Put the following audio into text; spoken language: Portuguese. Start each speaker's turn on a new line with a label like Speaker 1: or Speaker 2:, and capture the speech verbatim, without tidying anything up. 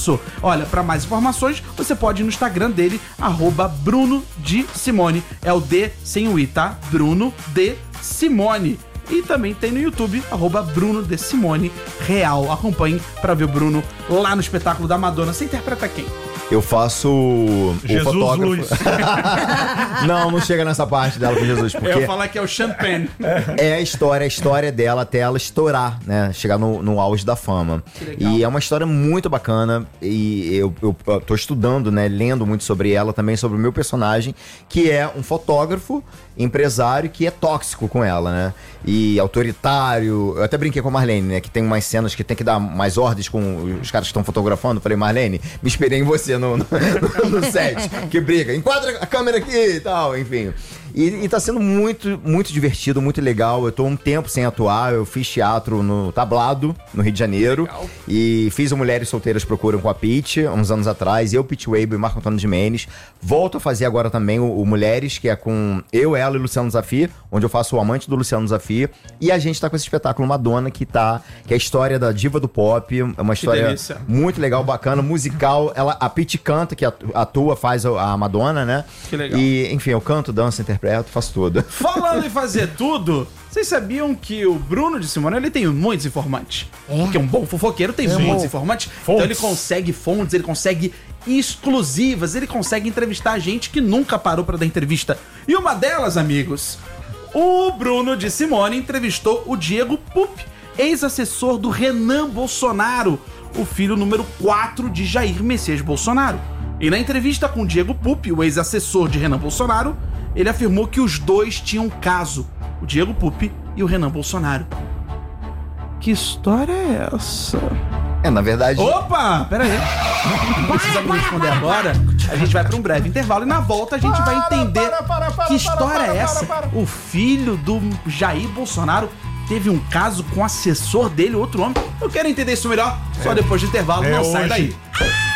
Speaker 1: isso. Olha, pra mais informações, você pode ir no Instagram dele, arroba Bruno de Simone. É o D sem o I, tá? Bruno de Simone. E também tem no YouTube, arroba Bruno de Simone Real. Acompanhe pra ver o Bruno lá no espetáculo da Madonna. Você interpreta quem?
Speaker 2: Eu faço o
Speaker 3: Jesus
Speaker 2: fotógrafo.
Speaker 3: Luz.
Speaker 2: Não, não chega nessa parte dela com Jesus, porque
Speaker 1: Eu ia falar que é o Champagne.
Speaker 2: é a história, a história dela até ela estourar, né? Chegar no, no auge da fama. E é uma história muito bacana e eu, eu, eu tô estudando, né? Lendo muito sobre ela, também sobre o meu personagem, que é um fotógrafo, empresário que é tóxico com ela, né? E autoritário. Eu até brinquei com a Marlene, né? Que tem umas cenas que tem que dar mais ordens com os caras que estão fotografando. Eu falei, Marlene, me esperei em você no, no, no set. Que briga, enquadra a câmera aqui e tal, enfim. E, e tá sendo muito, muito divertido, muito legal. Eu tô um tempo sem atuar. Eu fiz teatro no Tablado, no Rio de Janeiro. Legal. E fiz o Mulheres Solteiras Procuram com a Pitty, uns anos atrás. Eu, Pitty Weibo e Marco Antônio de Mendes. Volto a fazer agora também o, o Mulheres, que é com eu, ela e Luciano Zafir, onde eu faço o amante do Luciano Zafir. E a gente tá com esse espetáculo Madonna, que tá, que é a história da diva do pop. É uma história muito legal, bacana, musical. Ela, a Pitty canta, que atua, faz a Madonna, né? Que legal. E, enfim, eu canto, danço, interpreto, faço tudo.
Speaker 1: Falando em fazer tudo, vocês sabiam que o Bruno de Simone, ele tem muitos informantes? É. Porque um bom fofoqueiro tem é muitos bom. informantes. Fontes. Então ele consegue fontes, ele consegue exclusivas, ele consegue entrevistar gente que nunca parou pra dar entrevista. E uma delas, amigos, o Bruno de Simone entrevistou o Diego Pupi, ex-assessor do Renan Bolsonaro, o filho número quatro de Jair Messias Bolsonaro. E na entrevista com o Diego Pupi, o ex-assessor de Renan Bolsonaro, ele afirmou que os dois tinham um caso, o Diego Pupi e o Renan Bolsonaro. Que história é essa?
Speaker 2: É, na verdade...
Speaker 1: Opa! Pera aí. Não precisa me responder agora. A gente vai para um breve intervalo e na volta a gente vai entender para, para, para, que história para, para, é essa. Para, para, para. O filho do Jair Bolsonaro teve um caso com o assessor dele, outro homem. Eu quero entender isso melhor, só depois do intervalo. É não sai daí.